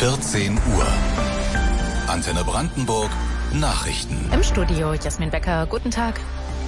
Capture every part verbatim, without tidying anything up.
vierzehn Uhr. Antenne Brandenburg, Nachrichten. Im Studio Jasmin Becker, guten Tag.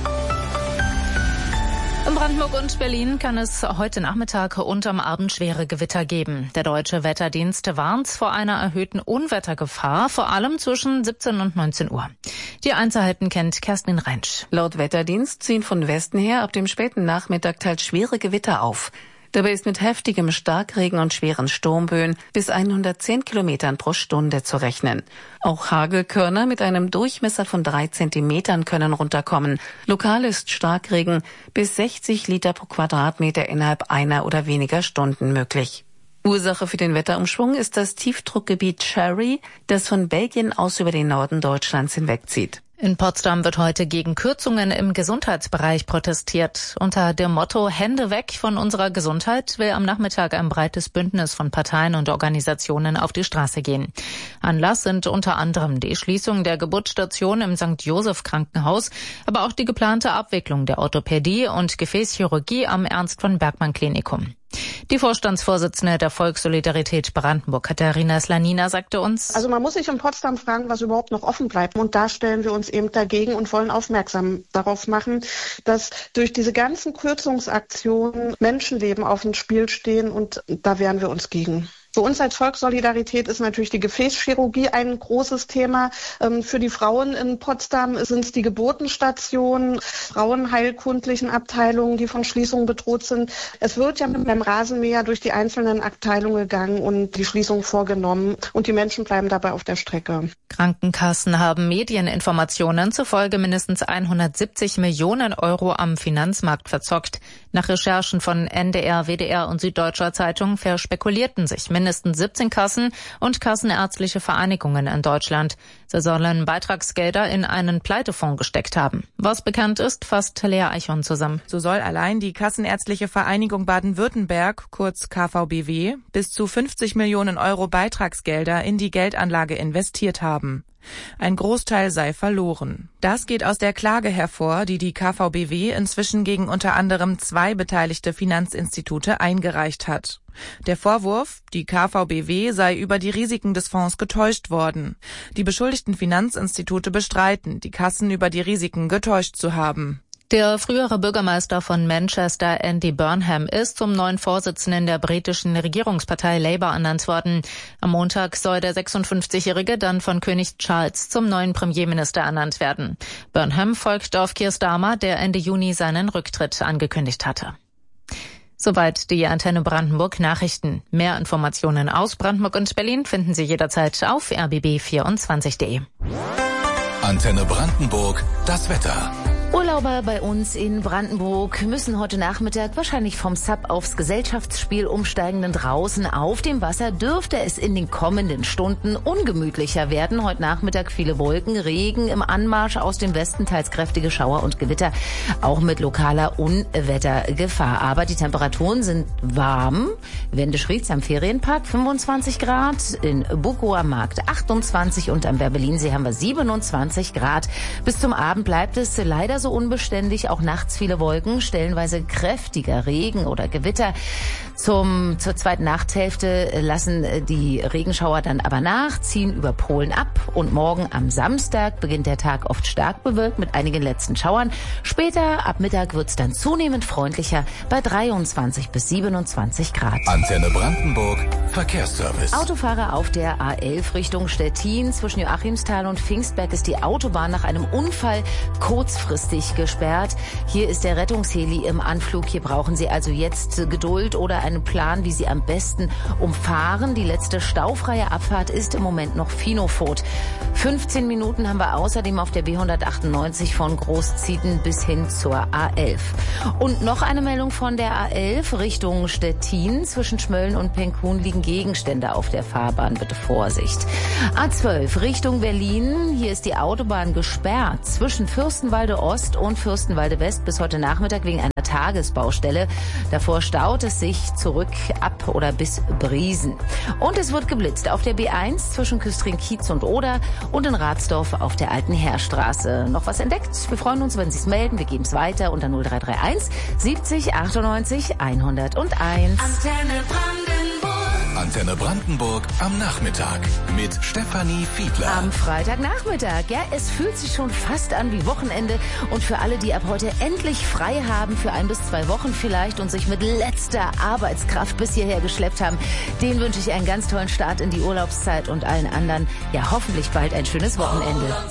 In Brandenburg und Berlin kann es heute Nachmittag und am Abend schwere Gewitter geben. Der Deutsche Wetterdienst warnt vor einer erhöhten Unwettergefahr, vor allem zwischen siebzehn und neunzehn Uhr. Die Einzelheiten kennt Kerstin Rentsch. Laut Wetterdienst ziehen von Westen her ab dem späten Nachmittag teils schwere Gewitter auf. Dabei ist mit heftigem Starkregen und schweren Sturmböen bis hundertzehn Kilometern pro Stunde zu rechnen. Auch Hagelkörner mit einem Durchmesser von drei Zentimetern können runterkommen. Lokal ist Starkregen bis sechzig Liter pro Quadratmeter innerhalb einer oder weniger Stunden möglich. Ursache für den Wetterumschwung ist das Tiefdruckgebiet Cherry, das von Belgien aus über den Norden Deutschlands hinwegzieht. In Potsdam wird heute gegen Kürzungen im Gesundheitsbereich protestiert. Unter dem Motto Hände weg von unserer Gesundheit will am Nachmittag ein breites Bündnis von Parteien und Organisationen auf die Straße gehen. Anlass sind unter anderem die Schließung der Geburtsstation im Sankt Joseph Krankenhaus, aber auch die geplante Abwicklung der Orthopädie und Gefäßchirurgie am Ernst von Bergmann Klinikum. Die Vorstandsvorsitzende der Volkssolidarität Brandenburg, Katharina Slanina, sagte uns: Also man muss sich in Potsdam fragen, was überhaupt noch offen bleibt. Und da stellen wir uns eben dagegen und wollen aufmerksam darauf machen, dass durch diese ganzen Kürzungsaktionen Menschenleben auf dem Spiel stehen, und da wehren wir uns gegen. Für uns als Volkssolidarität ist natürlich die Gefäßchirurgie ein großes Thema. Für die Frauen in Potsdam sind es die Geburtenstationen, frauenheilkundlichen Abteilungen, die von Schließungen bedroht sind. Es wird ja mit dem Rasenmäher durch die einzelnen Abteilungen gegangen und die Schließung vorgenommen, und die Menschen bleiben dabei auf der Strecke. Krankenkassen haben Medieninformationen zufolge mindestens hundertsiebzig Millionen Euro am Finanzmarkt verzockt. Nach Recherchen von N D R, W D R und Süddeutscher Zeitung verspekulierten sich mindestens siebzehn Kassen und kassenärztliche Vereinigungen in Deutschland. Sie sollen Beitragsgelder in einen Pleitefonds gesteckt haben. Was bekannt ist, fasst Lea Eichhorn zusammen. So soll allein die Kassenärztliche Vereinigung Baden-Württemberg, kurz K V B W, bis zu fünfzig Millionen Euro Beitragsgelder in die Geldanlage investiert haben. Ein Großteil sei verloren. Das geht aus der Klage hervor, die die K V B W inzwischen gegen unter anderem zwei beteiligte Finanzinstitute eingereicht hat. Der Vorwurf, die K V B W sei über die Risiken des Fonds getäuscht worden. Die beschuldigten Finanzinstitute bestreiten, die Kassen über die Risiken getäuscht zu haben. Der frühere Bürgermeister von Manchester, Andy Burnham, ist zum neuen Vorsitzenden der britischen Regierungspartei Labour ernannt worden. Am Montag soll der sechsundfünfzigjährige dann von König Charles zum neuen Premierminister ernannt werden. Burnham folgt auf Keir Starmer, der Ende Juni seinen Rücktritt angekündigt hatte. Soweit die Antenne Brandenburg Nachrichten. Mehr Informationen aus Brandenburg und Berlin finden Sie jederzeit auf r b b vierundzwanzig punkt de. Antenne Brandenburg, das Wetter. Urlauber bei uns in Brandenburg müssen heute Nachmittag wahrscheinlich vom Sub aufs Gesellschaftsspiel umsteigen, denn draußen auf dem Wasser dürfte es in den kommenden Stunden ungemütlicher werden. Heute Nachmittag viele Wolken, Regen im Anmarsch aus dem Westen, teils kräftige Schauer und Gewitter, auch mit lokaler Unwettergefahr. Aber die Temperaturen sind warm. Wendisch-Rietz am Ferienpark fünfundzwanzig Grad, in Bukow am Markt achtundzwanzig und am Werbelinsee haben wir siebenundzwanzig Grad. Bis zum Abend bleibt es leider so unbeständig, auch nachts viele Wolken, stellenweise kräftiger Regen oder Gewitter. Zum, zur zweiten Nachthälfte lassen die Regenschauer dann aber nach, ziehen über Polen ab, und morgen am Samstag beginnt der Tag oft stark bewölkt mit einigen letzten Schauern. Später ab Mittag wird es dann zunehmend freundlicher bei dreiundzwanzig bis siebenundzwanzig Grad. Antenne Brandenburg, Verkehrsservice. Autofahrer auf der A elf Richtung Stettin. Zwischen Joachimsthal und Pfingstberg ist die Autobahn nach einem Unfall kurzfristig gesperrt. Hier ist der Rettungsheli im Anflug. Hier brauchen Sie also jetzt Geduld oder einen Plan, wie Sie am besten umfahren. Die letzte staufreie Abfahrt ist im Moment noch Finofot. fünfzehn Minuten haben wir außerdem auf der B hundertachtundneunzig von Großzieten bis hin zur A elf. Und noch eine Meldung von der A elf Richtung Stettin. Zwischen Schmölln und Penkun liegen Gegenstände auf der Fahrbahn. Bitte Vorsicht. A zwölf Richtung Berlin. Hier ist die Autobahn gesperrt zwischen Fürstenwalde Ost und Fürstenwalde West bis heute Nachmittag wegen einer Tagesbaustelle. Davor staut es sich zurück ab oder bis Briesen. Und es wird geblitzt auf der B eins zwischen Küstrin-Kiez und Oder und in Ratsdorf auf der Alten Heerstraße. Noch was entdeckt? Wir freuen uns, wenn Sie es melden. Wir geben es weiter unter null drei drei eins siebzig achtundneunzig hundertundeins. Antenne Brandenburg. Antenne Brandenburg am Nachmittag mit Stefanie Fiedler. Am Freitagnachmittag, ja, es fühlt sich schon fast an wie Wochenende. Und für alle, die ab heute endlich frei haben, für ein bis zwei Wochen vielleicht und sich mit letzter Arbeitskraft bis hierher geschleppt haben, denen wünsche ich einen ganz tollen Start in die Urlaubszeit und allen anderen, ja, hoffentlich bald ein schönes Wochenende.